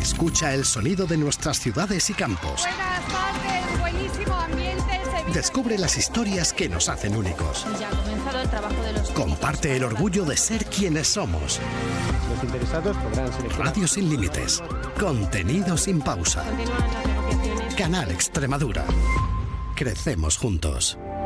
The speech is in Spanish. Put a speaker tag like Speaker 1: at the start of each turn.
Speaker 1: Escucha el sonido de nuestras ciudades y campos.
Speaker 2: Buenas tardes, buenísimo ambiente.
Speaker 1: Descubre las historias que nos hacen únicos.
Speaker 2: Ya ha comenzado el trabajo de los...
Speaker 1: Comparte el orgullo de ser quienes somos.
Speaker 3: Los interesados podrán seleccionar...
Speaker 1: Radio sin límites. Contenido sin pausa.
Speaker 2: Continúan las negociaciones.
Speaker 1: Canal Extremadura. Crecemos juntos.